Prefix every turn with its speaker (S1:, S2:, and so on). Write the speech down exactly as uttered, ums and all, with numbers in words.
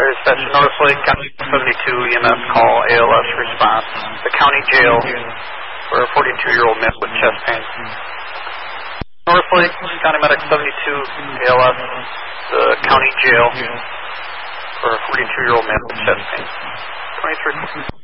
S1: Dispatch Northlake, County seventy-two E M S call, A L S response. The county jail for a forty-two-year-old male with chest pain. Northlake, County Medic seventy-two A L S, the county jail for a forty-two-year-old male with chest pain. twenty-three.